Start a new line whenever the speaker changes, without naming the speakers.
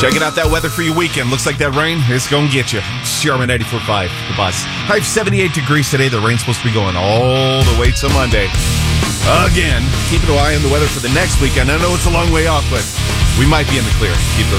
Checking out that weather for your weekend. Looks like that rain is going to get you. Sherman 94.5, the bus. High of 78 degrees today. The rain's supposed to be going all the way till Monday. Again, keep an eye on the weather for the next weekend. I know it's a long way off, but we might be in the clear. Keep those